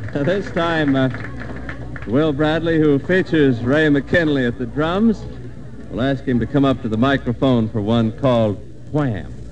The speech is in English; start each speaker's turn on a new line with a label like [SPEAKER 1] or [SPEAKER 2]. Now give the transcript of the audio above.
[SPEAKER 1] This time, Will Bradley, who features Ray McKinley at the drums, will ask him to come up to the microphone for one called Wham!